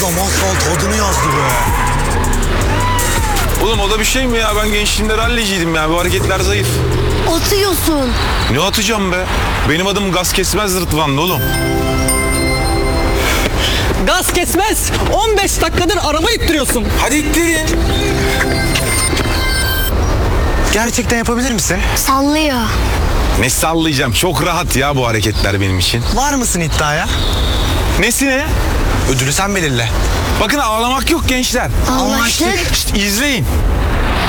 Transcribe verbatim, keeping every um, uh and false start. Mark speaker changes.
Speaker 1: Adam asfalt adını yazdı be.
Speaker 2: Oğlum o da bir şey mi ya? Ben gençliğimde ralliciydim ya. Bu hareketler zayıf.
Speaker 3: Atıyorsun.
Speaker 2: Ne atacağım be? Benim adım gaz kesmez Rıdvan'dı oğlum.
Speaker 4: Gaz kesmez. on beş dakikadır araba ittiriyorsun.
Speaker 2: Hadi ittirin.
Speaker 1: Gerçekten yapabilir misin?
Speaker 3: Sallıyor.
Speaker 2: Ne sallayacağım? Çok rahat ya bu hareketler benim için.
Speaker 1: Var mısın iddiaya?
Speaker 2: Nesine?
Speaker 1: Ödülü sen belirle.
Speaker 2: Bakın ağlamak yok gençler.
Speaker 3: Anlaştık.
Speaker 2: Şşt, izleyin.